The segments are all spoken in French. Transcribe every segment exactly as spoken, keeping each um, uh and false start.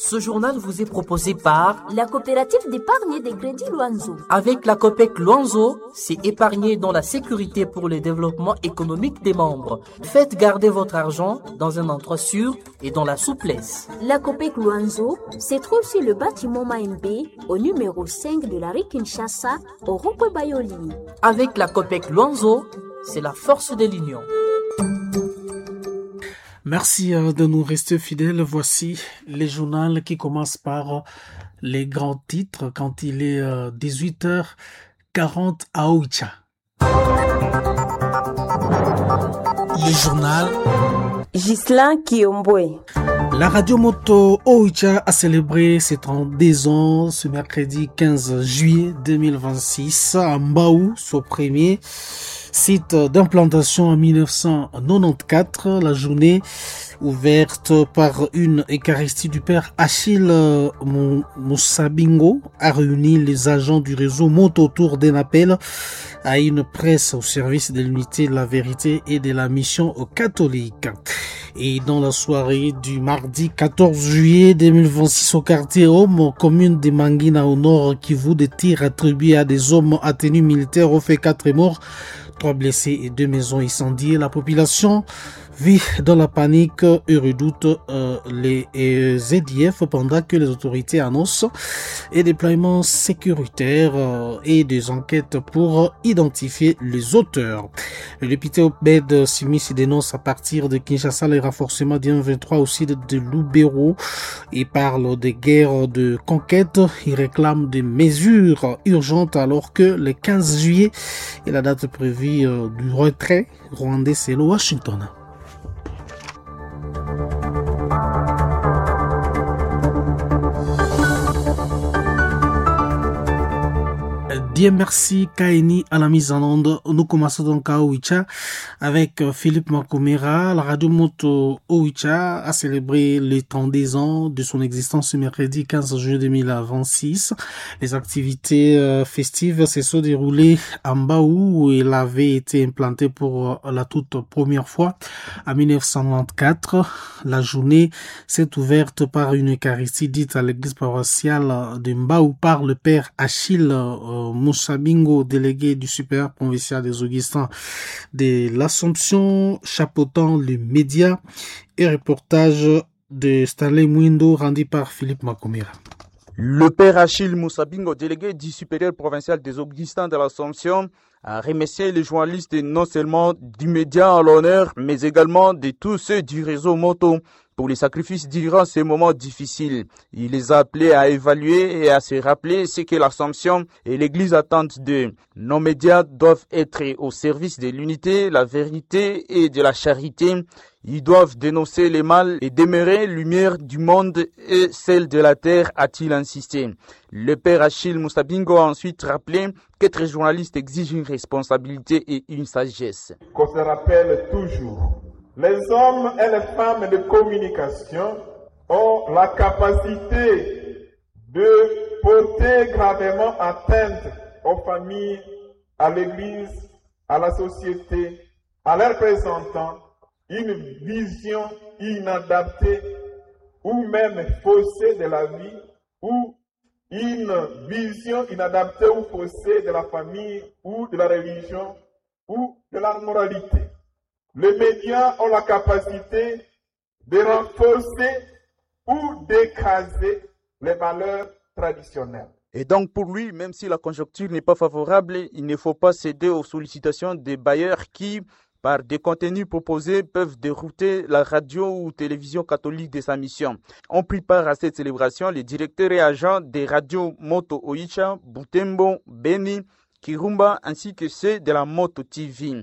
Ce journal vous est proposé par la coopérative d'épargne des crédits Luanzo. Avec la COPEC Luanzo, c'est épargner dans la sécurité pour le développement économique des membres. Faites garder votre argent dans un endroit sûr et dans la souplesse. La COPEC Luanzo se trouve sur le bâtiment Maembe au numéro cinq de la rue Kinshasa au rond-point Bayoli. Avec la COPEC Luanzo, c'est la force de l'union. Merci de nous rester fidèles. Voici les journaux qui commencent par les grands titres quand il est dix-huit heures quarante à Oicha. Le journal Ghislain Kiombwe. La radio moto Oicha a célébré ses trente-deux ans ce mercredi quinze juillet deux mille vingt-six à Mbaou, son premier site d'implantation en mille neuf cent quatre-vingt-quatorze. La journée ouverte par une eucharistie du père Achille Moussabingo a réuni les agents du réseau Moto autour d'un appel à une presse au service de l'unité, de la vérité et de la mission catholique. Et dans la soirée du mardi quatorze juillet deux mille vingt-six au quartier Homme, commune de Mangina au nord, Kivu, des tirs attribués à des hommes à tenue militaire ont fait quatre morts, trois blessés et deux maisons incendiées. La population vit dans la panique et redoute euh, les euh, Z D F pendant que les autorités annoncent des déploiements sécuritaires euh, et des enquêtes pour identifier les auteurs. Le député Obed Simis dénonce à partir de Kinshasa les renforcements du M vingt-trois aussi de, de Lubero et parle des guerres de conquête. Il réclame des mesures urgentes alors que le quinze juillet est la date prévue euh, du retrait rwandais, c'est le Washington. Bien, merci Kaini à la mise en onde. Nous commençons donc à Oicha avec Philippe Makomera. La radio moto Oicha a célébré les trente-deux ans de son existence ce mercredi quinze juillet deux mille vingt-six. Les activités festives se sont déroulées à Mbaou où elle avait été implantée pour la toute première fois en mille neuf cent quatre-vingt-quatorze. La journée s'est ouverte par une eucharistie dite à l'église paroissiale de Mbaou par le père Achille euh, Moussabingo, délégué du supérieur provincial des Augustins de l'Assomption, chapeautant les médias, et reportage de Stanley Mwindo rendu par Philippe Makomera. Le père Achille Moussabingo, délégué du supérieur provincial des Augustins de l'Assomption, a remercié les journalistes non seulement du média à l'honneur, mais également de tous ceux du réseau moto pour les sacrifices durant ces moments difficiles. Il les a appelés à évaluer et à se rappeler ce que l'Assomption et l'Église attendent d'eux. Nos médias doivent être au service de l'unité, la vérité et de la charité. Ils doivent dénoncer les mal et demeurer lumière du monde et celle de la terre, a-t-il insisté. Le père Achille Moussabingo a ensuite rappelé qu'être journaliste exige une responsabilité et une sagesse. Qu'on se rappelle toujours. Les hommes et les femmes de communication ont la capacité de porter gravement atteinte aux familles, à l'Église, à la société, à leurs représentants, une vision inadaptée ou même faussée de la vie, ou une vision inadaptée ou faussée de la famille ou de la religion ou de la moralité. Les médias ont la capacité de renforcer ou d'écraser les valeurs traditionnelles. Et donc pour lui, même si la conjoncture n'est pas favorable, il ne faut pas céder aux sollicitations des bailleurs qui, par des contenus proposés, peuvent dérouter la radio ou télévision catholique de sa mission. On prit part à cette célébration les directeurs et agents des radios Moto Oicha, Butembo, Beni, Kirumba ainsi que ceux de la Moto T V.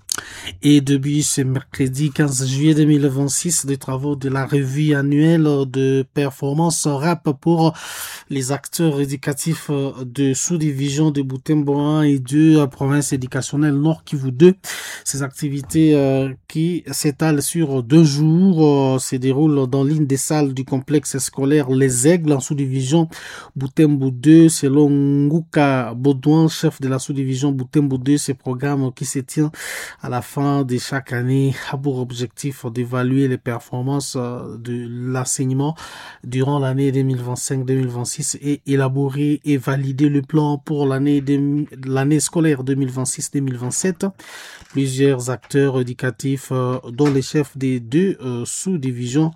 Et depuis ce mercredi quinze juillet deux mille vingt-six, des travaux de la revue annuelle de performance rap pour les acteurs éducatifs de sous-division de Butembo un et deux, province éducationnelle Nord Kivu deux. Ces activités euh, qui s'étalent sur deux jours euh, se déroulent dans l'une des salles du complexe scolaire Les Aigles en sous-division Butembo deux. Selon Nguka Baudouin, chef de la sous-division Butembo deux, ce programme qui se tient à la fin de chaque année a pour objectif d'évaluer les performances de l'enseignement durant l'année deux mille vingt-cinq deux mille vingt-six et élaborer et valider le plan pour l'année de, l'année scolaire deux mille vingt-six deux mille vingt-sept. Plusieurs acteurs éducatifs, euh, dont les chefs des deux euh, sous-divisions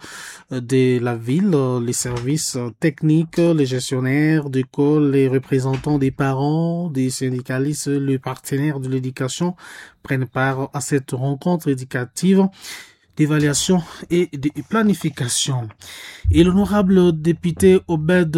de la ville, euh, les services techniques, les gestionnaires d'école, les représentants des parents, des syndicalistes, les partenaires de l'éducation prennent part à cette rencontre éducative d'évaluation et de planification. Et l'honorable député Obed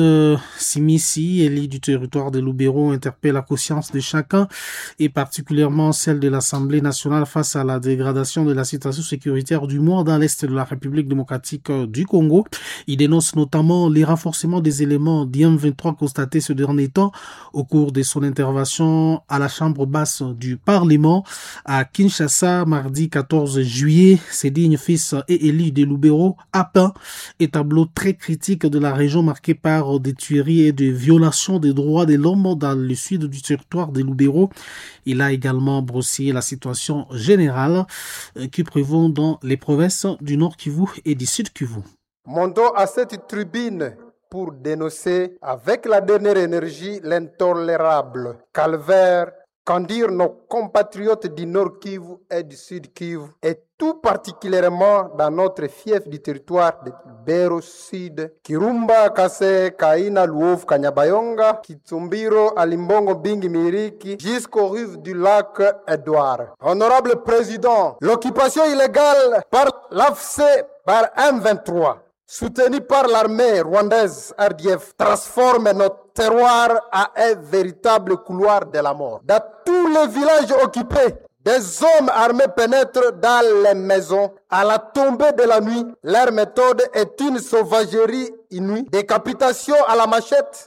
Simissi, élu du territoire de Lubero, interpelle la conscience de chacun et particulièrement celle de l'Assemblée nationale face à la dégradation de la situation sécuritaire du monde dans l'est de la République démocratique du Congo. Il dénonce notamment les renforcements des éléments d'I M vingt-trois constatés ce dernier temps au cours de son intervention à la chambre basse du Parlement à Kinshasa mardi quatorze juillet. C'est dit fils et élu de Lubero a peint un tableau très critique de la région marquée par des tueries et des violations des droits de l'homme dans le sud du territoire de Lubero. Il a également brossé la situation générale qui prévaut dans les provinces du Nord Kivu et du Sud Kivu. Montons à cette tribune pour dénoncer avec la dernière énergie l'intolérable calvaire qu'endurent nos compatriotes du Nord Kivu et du Sud Kivu, et tout particulièrement dans notre fief du territoire de Lubero Sud, Kirumba, Kase, Kaina, Luofu, Kanyabayonga, Kitsumbiro, Alimbongo, Bingi, Miriki, jusqu'aux rives du lac Edouard. Honorable Président, l'occupation illégale par l'A F C par M vingt-trois, soutenu par l'armée rwandaise R D F, transforme notre terroir à un véritable couloir de la mort. Dans tous les villages occupés, des hommes armés pénètrent dans les maisons. À la tombée de la nuit, leur méthode est une sauvagerie inouïe. Décapitation à la machette.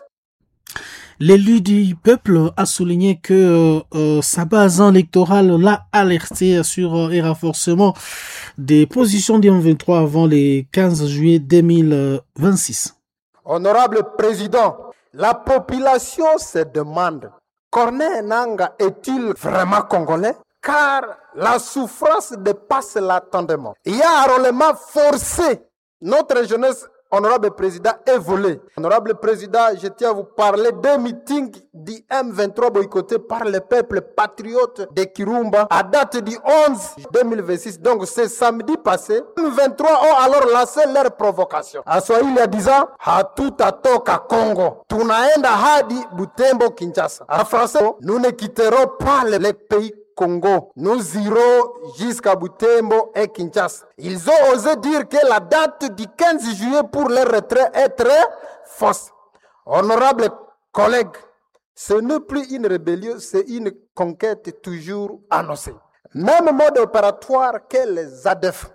L'élu du peuple a souligné que euh, sa base électorale l'a alerté sur euh, un renforcement des positions d'I M vingt-trois avant le quinze juillet deux mille vingt-six. Honorable Président, la population se demande, Corneille Nangaa est-il vraiment congolais? Car la souffrance dépasse l'attendement. Il y a un enrôlement forcé. Notre jeunesse, honorable Président, est volée. Honorable Président, je tiens à vous parler d'un meeting du M vingt-trois boycotté par le peuple patriote de Kirumba à date du onze deux mille vingt-six. Donc c'est samedi passé. M vingt-trois ont alors lancé leur provocation. À Swahili ya disant hatutatoka Congo, tunaenda hadi Butembo, Kinshasa. En français, nous ne quitterons pas le pays Congo. Nous irons jusqu'à Butembo et Kinshasa. Ils ont osé dire que la date du quinze juillet pour leur retrait est très fausse. Honorables collègues, ce n'est plus une rébellion, c'est une conquête toujours annoncée. Même mode opératoire que les A D F.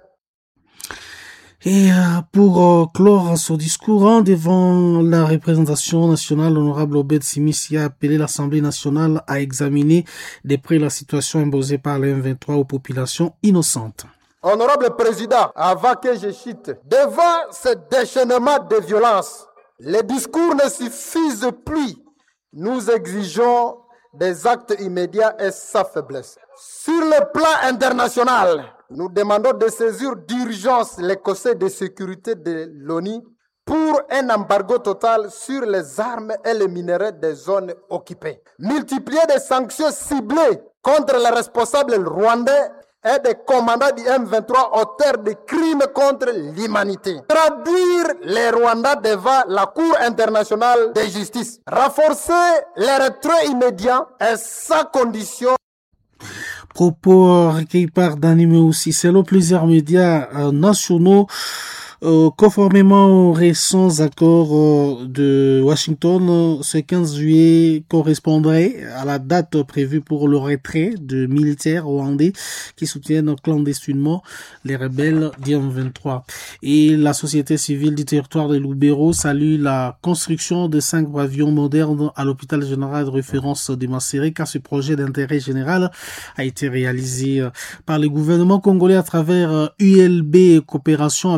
Et pour euh, clore son discours hein, devant la représentation nationale, l'honorable Obed Simissi a appelé l'Assemblée nationale à examiner de près la situation imposée par le M vingt-trois aux populations innocentes. Honorable Président, avant que je chute, devant ce déchaînement de violence, les discours ne suffisent plus. Nous exigeons des actes immédiats et sans faiblesse. Sur le plan international, nous demandons de saisir d'urgence les conseils de sécurité de l'ONU pour un embargo total sur les armes et les minerais des zones occupées. Multiplier des sanctions ciblées contre les responsables rwandais et des commandants du M vingt-trois auteurs de crimes contre l'humanité. Traduire les Rwandais devant la Cour internationale de justice. Renforcer les retraits immédiats et sans condition. Propos recueillis par Danime aussi. Selon plusieurs médias euh, nationaux, euh, conformément aux récents accords euh, de Washington, euh, ce quinze juillet correspondrait à la date prévue pour le retrait de militaires rwandais qui soutiennent clandestinement les rebelles d'I M vingt-trois. Et la société civile du territoire de Lubero salue la construction de cinq pavillons modernes à l'hôpital général de référence de Masséré, car ce projet d'intérêt général a été réalisé par le gouvernement congolais à travers U L B Coopération avec l'appui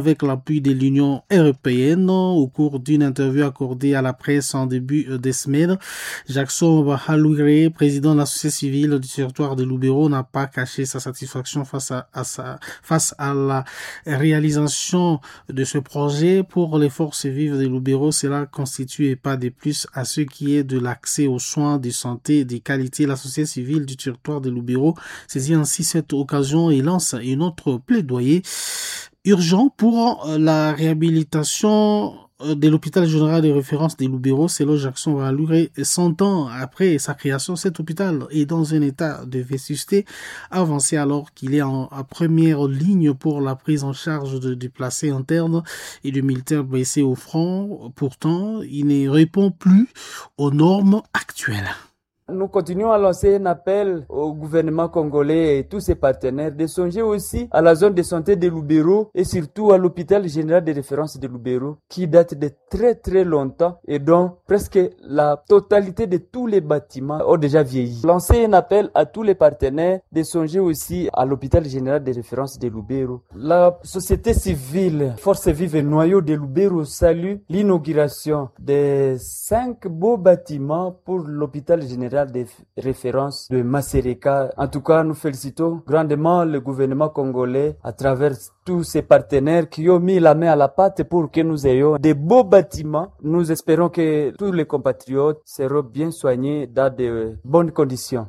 d'appui de l'Union européenne. Au cours d'une interview accordée à la presse en début de semaine, Jackson Bahalouire, président de la société civile du territoire de Lubero, n'a pas caché sa satisfaction face à, à sa, face à la réalisation de ce projet pour les forces vives de Lubero. Cela constitue pas de plus à ce qui est de l'accès aux soins de santé de qualité. La société civile du territoire de Lubero saisit ainsi cette occasion et lance une autre plaidoyer urgent pour la réhabilitation de l'hôpital général de référence de Lubero. Selon Jackson Bahalouire, cent ans après sa création, cet hôpital est dans un état de vétusté avancé alors qu'il est en, en première ligne pour la prise en charge de déplacés internes et de militaires blessés au front. Pourtant, il ne répond plus aux normes actuelles. Nous continuons à lancer un appel au gouvernement congolais et tous ses partenaires de songer aussi à la zone de santé de Lubero et surtout à l'hôpital général de référence de Lubero qui date de très très longtemps et dont presque la totalité de tous les bâtiments ont déjà vieilli. Lancer un appel à tous les partenaires de songer aussi à l'hôpital général de référence de Lubero. La société civile, force vive et noyau de Lubero salue l'inauguration des cinq beaux bâtiments pour l'hôpital général de référence de Masereka. En tout cas, nous félicitons grandement le gouvernement congolais à travers tous ses partenaires qui ont mis la main à la pâte pour que nous ayons des beaux bâtiments. Nous espérons que tous les compatriotes seront bien soignés dans de bonnes conditions.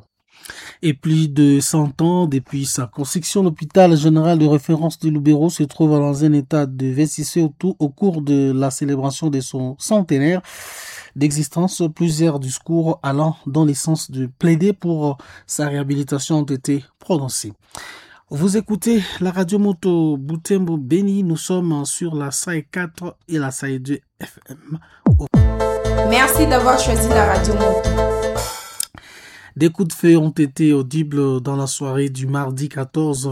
Et plus de cent ans depuis sa construction, l'hôpital général de référence de Lubero se trouve dans un état de vétusté au cours de la célébration de son centenaire d'existence. Plusieurs discours allant dans le sens de plaider pour sa réhabilitation ont été prononcés. Vous écoutez la radio moto Butembo Beni. Nous sommes sur la C A I quatre et la C A I deux F M. Merci d'avoir choisi la radio moto. Des coups de feu ont été audibles dans la soirée du mardi quatorze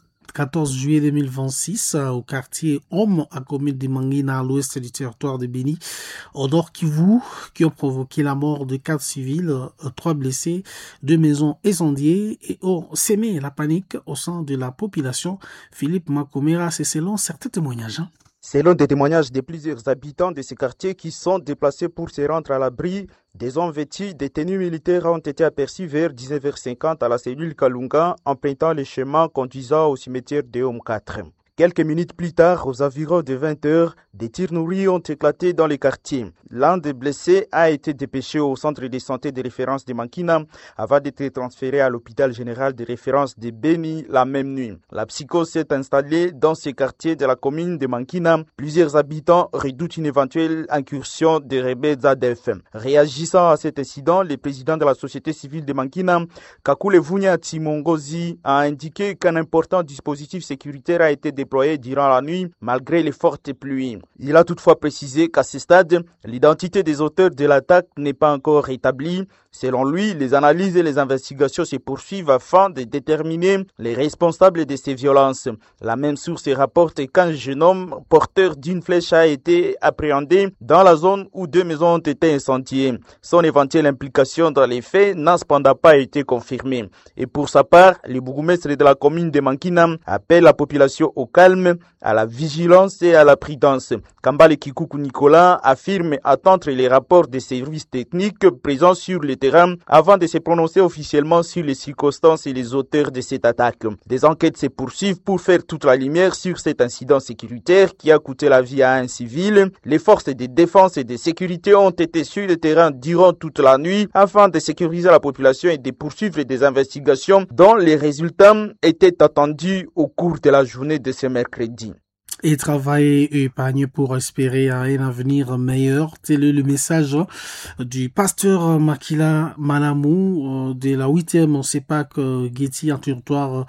juillet deux mille vingt-six au quartier Homme à commune de Mangina à l'ouest du territoire de Beni, au nord Kivu, qui ont provoqué la mort de quatre civils, trois blessés, deux maisons incendiées et ont sémé la panique au sein de la population. Philippe Makomera, c'est selon certains témoignages. Selon des témoignages de plusieurs habitants de ces quartiers qui sont déplacés pour se rendre à l'abri, des hommes vêtus de tenues militaires ont été aperçus vers dix-neuf heures cinquante à la cellule Kalunga, empruntant les chemins conduisant au cimetière de Homme quatre. Quelques minutes plus tard, aux environs de vingt heures, des tirs nourris ont éclaté dans les quartiers. L'un des blessés a été dépêché au centre de santé de référence de Mankina avant d'être transféré à l'hôpital général de référence de Beni la même nuit. La psychose s'est installée dans ces quartiers de la commune de Mankina. Plusieurs habitants redoutent une éventuelle incursion des rebelles A D F. Réagissant à cet incident, le président de la société civile de Mankina, Kakule Vunya Timongozi, a indiqué qu'un important dispositif sécuritaire a été déployé durant la nuit malgré les fortes pluies. Il a toutefois précisé qu'à ce stade, l'identité des auteurs de l'attaque n'est pas encore établie. Selon lui, les analyses et les investigations se poursuivent afin de déterminer les responsables de ces violences. La même source rapporte qu'un jeune homme porteur d'une flèche a été appréhendé dans la zone où deux maisons ont été incendiées. Son éventuelle implication dans les faits n'a cependant pas été confirmée. Et pour sa part, le bourgmestre de la commune de Mankina appelle la population au calme, à la vigilance et à la prudence. Kambale Kikuku Nicolas affirme attendre les rapports des services techniques présents sur le terrain avant de se prononcer officiellement sur les circonstances et les auteurs de cette attaque. Des enquêtes se poursuivent pour faire toute la lumière sur cet incident sécuritaire qui a coûté la vie à un civil. Les forces de défense et de sécurité ont été sur le terrain durant toute la nuit afin de sécuriser la population et de poursuivre des investigations dont les résultats étaient attendus au cours de la journée de ce mercredi. Et travailler et épargner pour espérer un avenir meilleur. Tel est le message du pasteur Makila Malamou de la huitième C E P A C Getty en territoire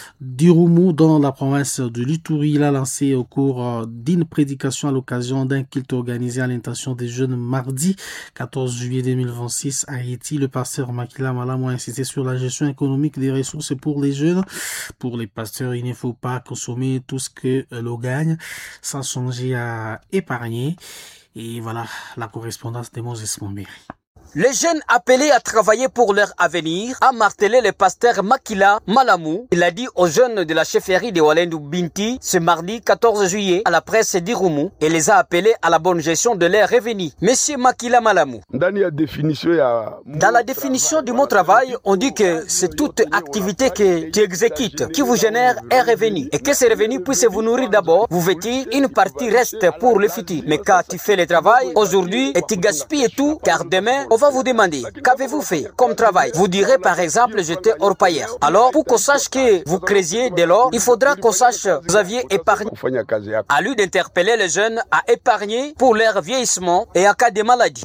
d'Irumu dans la province de l'Ituri. Il a lancé au cours d'une prédication à l'occasion d'un culte organisé à l'intention des jeunes mardi quatorze juillet deux mille vingt-six à Haïti. Le pasteur Makila Malamou a insisté sur la gestion économique des ressources pour les jeunes. Pour les pasteurs, il ne faut pas consommer tout ce que l'on gagne sans songer à épargner. Et voilà la correspondance de Moses Mombiri. Les jeunes appelés à travailler pour leur avenir a martelé le pasteur Makila Malamou. Il a dit aux jeunes de la chefferie de Walendu Binti ce mardi quatorze juillet à la presse d'Irumu et les a appelés à la bonne gestion de leurs revenus. Monsieur Makila Malamou. Dans la définition du mot travail, on dit que c'est toute activité que tu exécutes qui vous génère un revenu et que ces revenus puissent vous nourrir d'abord, vous vêtir, une partie reste pour le futur. Mais quand tu fais le travail aujourd'hui et tu gaspilles tout, car demain on va vous demander qu'avez-vous fait comme travail. Vous direz par exemple j'étais orpailleur. Alors pour qu'on sache que vous crésiez de l'or, il faudra qu'on sache que vous aviez épargné. À lui d'interpeller les jeunes à épargner pour leur vieillissement et en cas de maladie.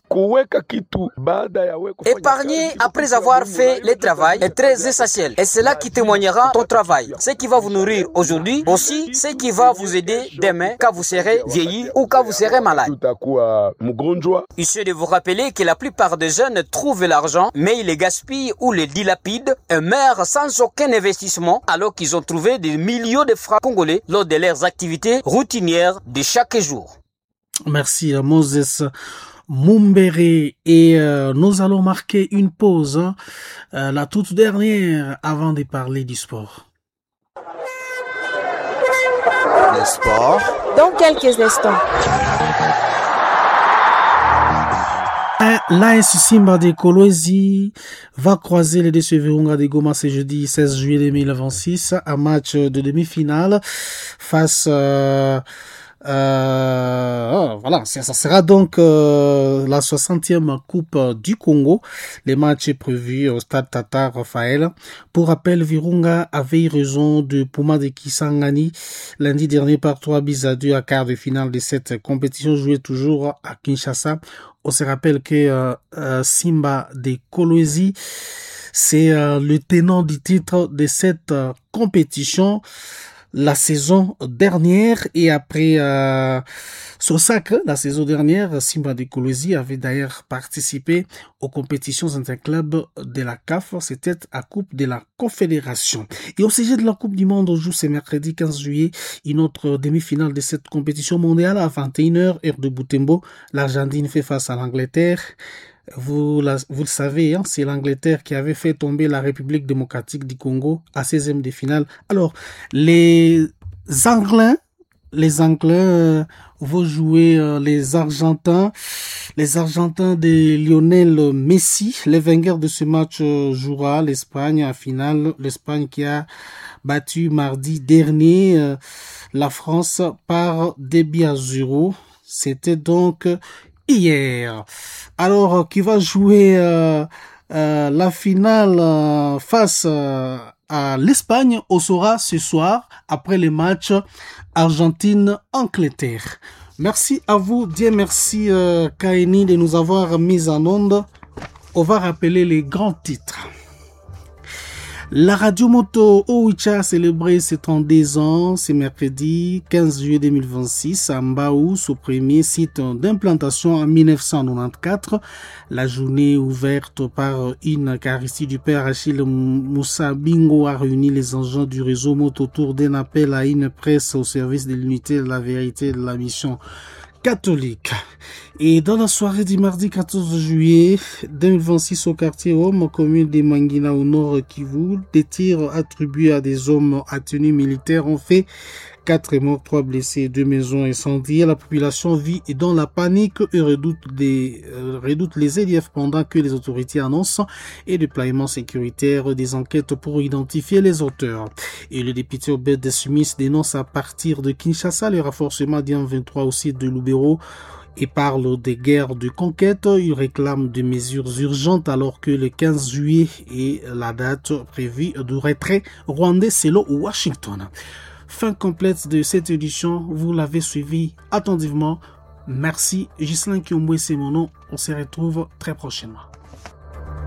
Épargner après avoir fait le travail est très essentiel et c'est là qui témoignera ton travail. Ce qui va vous nourrir aujourd'hui, aussi ce qui va vous aider demain quand vous serez vieilli ou quand vous serez malade. Il suffit de vous rappeler que la plupart des jeunes trouvent l'argent mais ils les gaspillent ou les dilapident et meurent sans aucun investissement alors qu'ils ont trouvé des millions de francs congolais lors de leurs activités routinières de chaque jour. Merci à Moses Mumbere et euh, nous allons marquer une pause, hein, euh, la toute dernière avant de parler du sport. Le sport dans quelques instants. L'A S Simba de Kolwezi va croiser les D C Virunga de Goma ce jeudi seize juillet deux mille vingt-six, un match de demi-finale face euh, Euh, oh, voilà, ça, ça sera donc euh, la soixantième Coupe du Congo. Les matchs est prévu au stade Tata Raphaël. Pour rappel, Virunga avait raison de Puma de Kisangani lundi dernier par trois buts à deux à quart de finale de cette compétition jouée toujours à Kinshasa. On se rappelle que euh, euh, Simba de Kolwezi, c'est euh, le tenant du titre de cette euh, compétition la saison dernière et après euh, son sacre la saison dernière, Simba de Kolwezi avait d'ailleurs participé aux compétitions interclubs de la C A F, c'était à Coupe de la Confédération. Et au sujet de la Coupe du Monde, on joue ce mercredi quinze juillet une autre demi-finale de cette compétition mondiale à vingt et une heures, heure de Butembo. L'Argentine fait face à l'Angleterre. Vous, la, vous le savez, hein, c'est l'Angleterre qui avait fait tomber la République démocratique du Congo à seizième de finale. Alors, les Anglais, les Anglais euh, vont jouer euh, les Argentins, les Argentins de Lionel Messi. Les vainqueurs de ce match euh, jouera l'Espagne en finale. L'Espagne qui a battu mardi dernier euh, la France par deux buts à zéro. C'était donc hier. Alors, qui va jouer euh, euh, la finale euh, face euh, à l'Espagne, on saura ce soir après le match Argentine-Angleterre. Merci à vous, Dieu merci euh, Kaini de nous avoir mis en onde. On va rappeler les grands titres. La radio moto Owicha a célébré ses trente-deux ans ce mercredi quinze juillet deux mille vingt-six à Mbao, son premier site d'implantation en mille neuf cent quatre-vingt-quatorze. La journée ouverte par une Eucharistie du Père Achille Moussa Bingo a réuni les agents du réseau moto autour d'un appel à une presse au service de l'unité, de la vérité et de la mission catholique. Et dans la soirée du mardi quatorze juillet deux mille vingt-six au quartier Homme, commune de Mangina au nord Kivu, des tirs attribués à des hommes à tenue militaire ont fait quatre morts, trois blessés, deux maisons incendiées. La population vit dans la panique et redoute, des, euh, redoute les E D F pendant que les autorités annoncent et déploiement sécuritaire des enquêtes pour identifier les auteurs. Et le député Obed Smith dénonce à partir de Kinshasa le renforcement du M vingt-trois au site de Lubero et parle des guerres de conquête. Il réclame des mesures urgentes alors que le quinze juillet est la date prévue du retrait rwandais selon Washington. Fin complète de cette édition, vous l'avez suivi attentivement. Merci, Ghislain Kiombo, c'est mon nom. On se retrouve très prochainement.